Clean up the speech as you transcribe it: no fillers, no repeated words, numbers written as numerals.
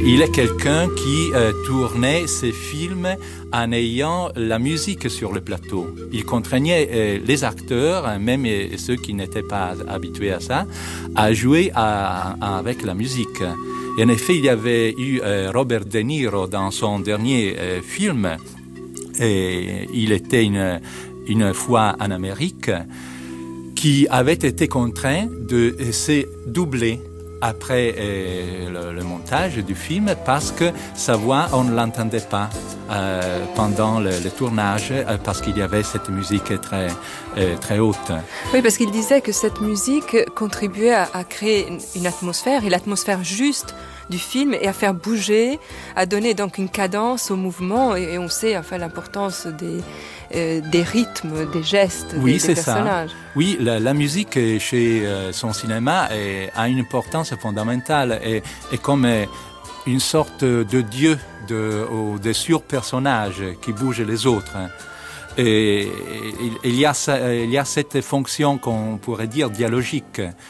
Il est quelqu'un qui tournait ses films en ayant la musique sur le plateau. Il contraignait les acteurs, même ceux qui n'étaient pas habitués à ça, à jouer avec la musique. Et en effet, il y avait eu Robert De Niro dans son dernier film, et il était une fois en Amérique, qui avait été contraint de se doubler après le montage du film parce que sa voix, on ne l'entendait pas pendant le tournage parce qu'il y avait cette musique très haute. Oui, parce qu'il disait que cette musique contribuait à créer une atmosphère, et l'atmosphère juste du film, et à faire bouger, à donner donc une cadence au mouvement, et on sait l'importance des rythmes, des gestes, oui, des personnages. Ça. Oui, la musique chez son cinéma a une importance fondamentale et comme une sorte de dieu ou de surpersonnage qui bouge les autres. Et il y a cette fonction qu'on pourrait dire dialogique.